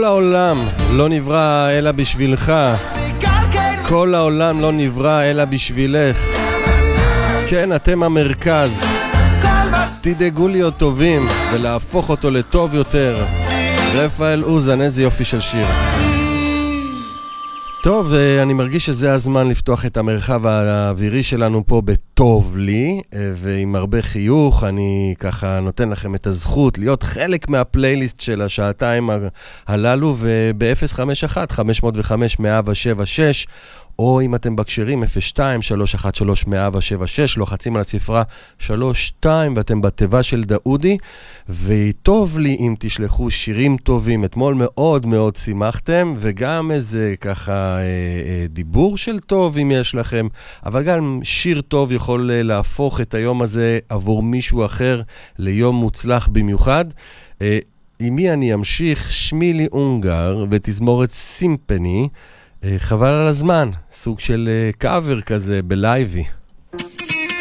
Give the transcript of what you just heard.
כל העולם לא נברא אלא בשבילך, כל העולם לא נברא אלא בשבילך. כן, אתם המרכז, תדאגו להיות טובים ולהפוך אותו לטוב יותר. רפאל אוזן, איזה יופי של שיר. טוב, אני מרגיש שזה הזמן לפתוח את המרחב האווירי שלנו פה בטוב לי, ועם הרבה חיוך אני ככה נותן לכם את הזכות להיות חלק מהפלייליסט של השעתיים הללו, וב-051-505-176, או אם אתם בקשרים 02-313-176, לוחצים על הספרה 32 ואתם בטבע של דאודי, וטוב לי אם תשלחו שירים טובים. אתמול מאוד מאוד שימחתם, וגם איזה ככה דיבור של טוב אם יש לכם, אבל גם שיר טוב יכול להפוך את היום הזה עבור מישהו אחר ליום מוצלח במיוחד. עם מי אני אמשיך? שמילי אונגר ותזמורת סימפני, חבל על הזמן, סוג של קאבר כזה בלייבי.